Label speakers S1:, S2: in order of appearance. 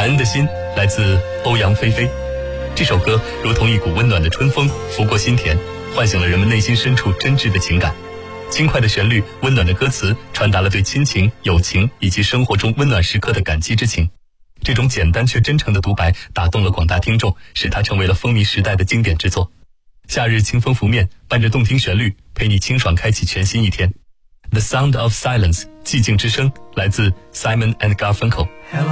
S1: 感恩的心来自欧阳菲菲。这首歌如同一股温暖的春风拂过心田，唤醒了人们内心深处真挚的情感。轻快的旋律，温暖的歌词，传达了对亲情、友情以及生活中温暖时刻的感激之情。这种简单却真诚的独白打动了广大听众，使它成为了风靡时代的经典之作。夏日清风拂面，伴着动听旋律，陪你清爽开启全新一天。The Sound of Silence， 寂静之声，来自 Simon and Garfunkel。